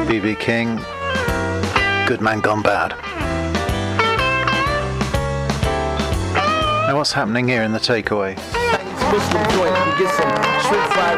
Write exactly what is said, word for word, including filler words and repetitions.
B B King, Good Man Gone Bad. Now what's happening here in the takeaway? Muslim joint, you get some shrimp fried